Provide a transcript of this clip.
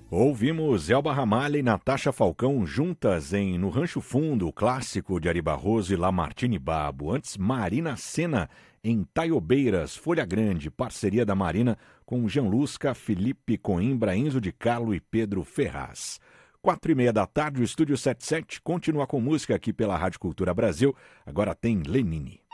Ouvimos Elba Ramalho e Natasha Falcão juntas em No Rancho Fundo, o clássico de Ari Barroso e Lamartine Babo. Antes, Marina Sena em Taiobeiras, Folha Grande, parceria da Marina com Jean Lusca, Felipe Coimbra, Enzo de Carlo e Pedro Ferraz. 4:30 da tarde, o Estúdio 77 continua com música aqui pela Rádio Cultura Brasil. Agora tem Lenine.